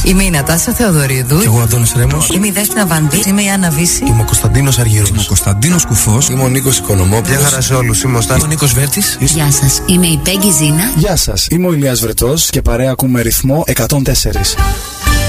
Είμαι η Νατάσα Θεοδωρίδου. Και εγώ Αντώνης Ρέμος. Είμαι η Δέσποινα Βανδύ. Είμαι η Άννα Βύση. Είμαι ο Κωνσταντίνος Αργυρός. Είμαι ο Κωνσταντίνος Κουφός. Είμαι ο Νίκος Οικονομόπουλος. Γεια χαρά σε όλους. Είμαι ο Νίκος Βέρτης. Γεια σας. Είμαι η Πέγγι Ζήνα. Γεια σας. Είμαι ο Ηλίας Βρετός και παρέα ακούμε ρυθμό 104.